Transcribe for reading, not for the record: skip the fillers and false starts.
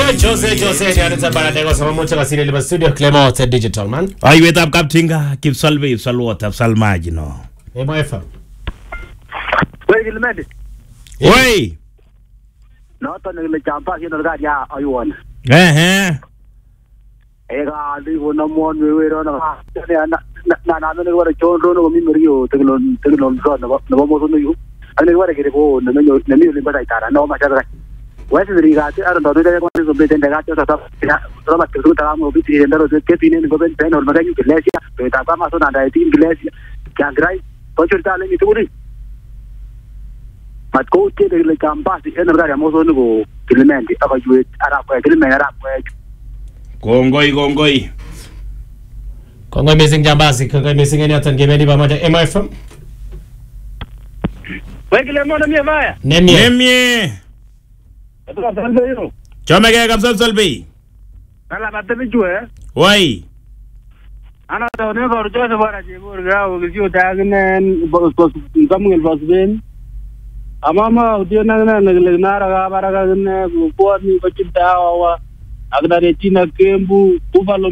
Jose yanataka baada ya kusema mocha kasiri ile studio Clement Digital man. Ai wetap kaptinga kipsalve ipsalwot apsalmaji no. MFM. Wewe Gilmedi. Oi. No to ne champa sino ga ya ayuan. Ega di wona mon we ro na na ne wara chonro no mi mrio teglon so no mo so no yu. Ane wara kire ko no ne mi le bata itara no ma cha. Wese rigati aro do de ko so beten de gato ta so ma tu ta mo bi ti ndaro ke pine ni go ben pen or ma ga yu iglesia to ta ma so na da ti iglesia ka grai to churta le ni turi mat ko te de le campa si en ga mo so no Clement aka yu ara ko Clement ara ko Gongoi. Kongoi missing jambasi, kongoi missing any atan gemeni pamoja MFM. Wewe Clement na mia Nemie. Ito salve yo. Chome ke kapsalbe. Ala batemi jue. Oi. Ana to ne ko jo se bara je bor ga o gi ta gnen bos kamngel bos ben. Amama udio na ra ga bara ga ne ko ni ko cinta wa agda re tina kembu buffalo